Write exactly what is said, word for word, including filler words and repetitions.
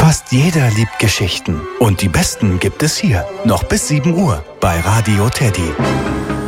Fast jeder liebt Geschichten. Und die besten gibt es hier. Noch bis sieben Uhr bei Radio Teddy.